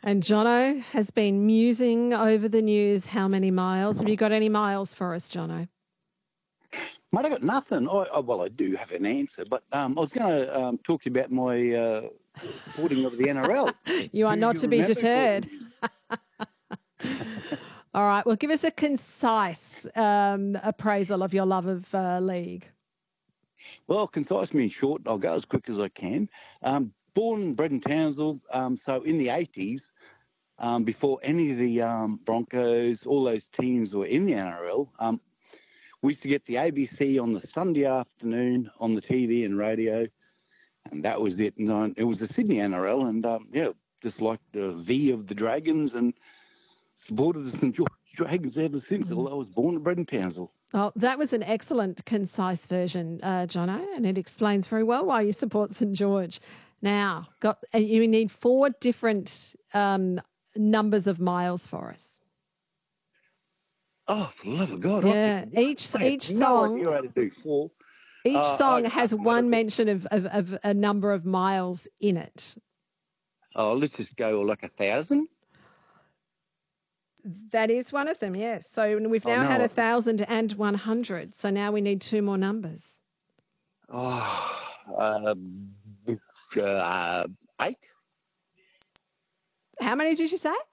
And Jono has been musing over the news. How many miles? Have you got any miles for us, Jono? Mate, I got nothing. Well, I do have an answer, but I was going to talk to you about my supporting of the NRL. You are not to be remember? deterred. All right. Well, give us a concise appraisal of your love of league. Well, concise means short. I'll go as quick as I can. Born and bred in Townsville, so in the 80s, before any of the Broncos, all those teams were in the NRL, we used to get the ABC on the Sunday afternoon on the TV and radio, and that was it. And it was the Sydney NRL, and just like the V of the Dragons, and supported the St George Dragons ever since. Although I was born and bred in Townsville. Oh, that was an excellent, concise version, Jono, and it explains very well why you support St George. Now, you need 4 different numbers of miles for us. Oh, for the love of God! Yeah, each song. No idea how to do 4. Each song has one mention of a number of miles in it. Oh, let's just go like 1,000. That is one of them, yes. So we've now had 1,000 and 100. So now we need 2 more numbers. 8. How many did you say?